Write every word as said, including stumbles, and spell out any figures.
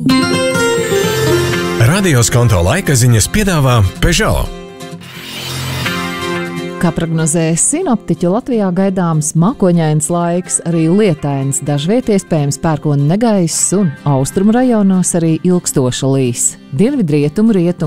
Radio Skonto laika ziņas piedāvā Peugeot. Kā prognozē sinoptiķi, Latvijā gaidāms mākoņains laiks, arī lietains, dažviet iespējams pērkona negaiss un austrumu rajonos arī ilgstoša līs. Dienvidrietumu rietumu